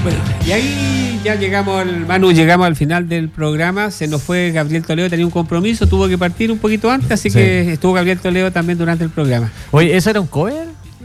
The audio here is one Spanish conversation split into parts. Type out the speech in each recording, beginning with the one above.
Bueno, y ahí ya llegamos al final del programa. Se nos fue Gabriel Toledo, tenía un compromiso, tuvo que partir un poquito antes, así que estuvo Gabriel Toledo también durante el programa. Oye, ¿eso era un cover?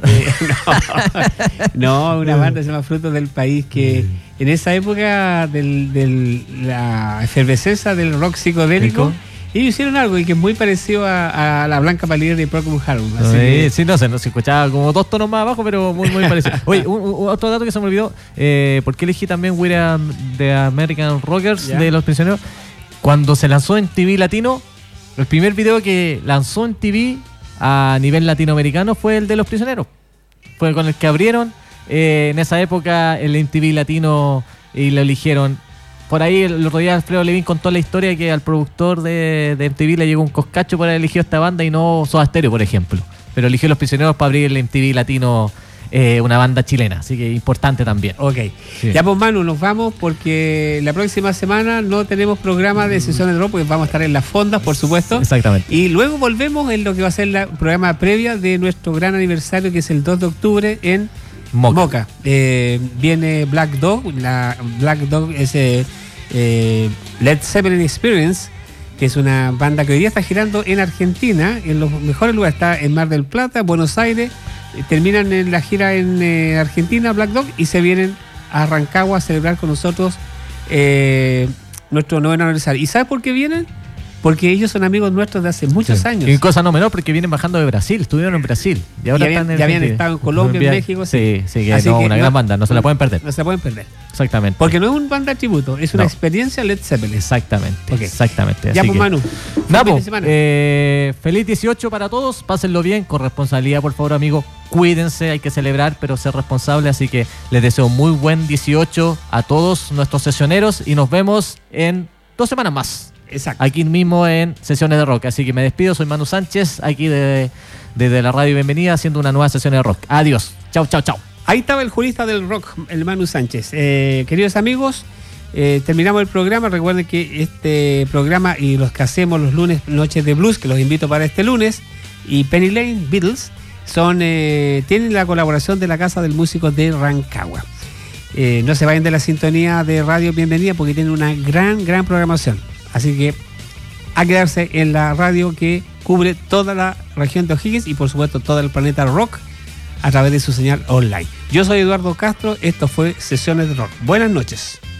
No, una banda se llama Frutos del País, que en esa época de la efervescencia del rock psicodélico, ellos hicieron algo y que es muy parecido a la Blanca Palidez de Procol Harum. Sí, no se escuchaba como 2 tonos más abajo, pero muy parecido. Oye, otro dato que se me olvidó, ¿por qué elegí también We Are the American Rockers de Los Prisioneros? Cuando se lanzó en TV Latino, el primer video que lanzó en TV a nivel latinoamericano fue el de Los Prisioneros. Fue con el que abrieron en esa época el MTV Latino y lo eligieron. Por ahí el otro día Alfredo Levin contó la historia que al productor de MTV le llegó un coscacho por haber elegido esta banda y no Soda Stereo, por ejemplo. Pero eligió Los Prisioneros para abrir el MTV Latino, una banda chilena, así que importante también. Ok, sí. Ya pues Manu, nos vamos porque la próxima semana no tenemos programa de sesiones de rock, porque vamos a estar en las fondas, por supuesto. Exactamente. Y luego volvemos en lo que va a ser el programa previa de nuestro gran aniversario, que es el 2 de octubre en Moca. Viene Black Dog. Black Dog es Led Zeppelin Experience, que es una banda que hoy día está girando en Argentina, en los mejores lugares. Está en Mar del Plata, Buenos Aires. Terminan en la gira en Argentina, Black Dog, y se vienen a Rancagua a celebrar con nosotros nuestro 9º aniversario. ¿Y sabes por qué vienen? Porque ellos son amigos nuestros de hace muchos años. Y cosa no menor, porque vienen bajando de Brasil, estuvieron en Brasil. Y ahora ya habían estado en Colombia, en México. Sí, una gran banda, no se la pueden perder. No se la pueden perder. Exactamente. Porque no es una banda de tributo, es una experiencia Led Zeppelin. Exactamente. Okay. Exactamente. Ya, pues, Manu. Feliz 18 para todos, pásenlo bien, con responsabilidad, por favor, amigos. Cuídense, hay que celebrar, pero ser responsable. Así que les deseo muy buen 18 a todos nuestros sesioneros y nos vemos en 2 semanas más. Exacto. Aquí mismo en Sesiones de Rock. Así que me despido, soy Manu Sánchez, aquí desde la Radio Bienvenida, haciendo una nueva sesión de rock. Adiós. Chau. Ahí estaba el jurista del rock, el Manu Sánchez. Queridos amigos, terminamos el programa. Recuerden que este programa y los que hacemos los lunes, Noches de Blues, que los invito para este lunes, y Penny Lane, Beatles, tienen la colaboración de la Casa del Músico de Rancagua. No se vayan de la sintonía de Radio Bienvenida porque tienen una gran programación. Así que a quedarse en la radio que cubre toda la región de O'Higgins y por supuesto todo el planeta rock a través de su señal online. Yo soy Eduardo Castro, esto fue Sesiones de Rock. Buenas noches.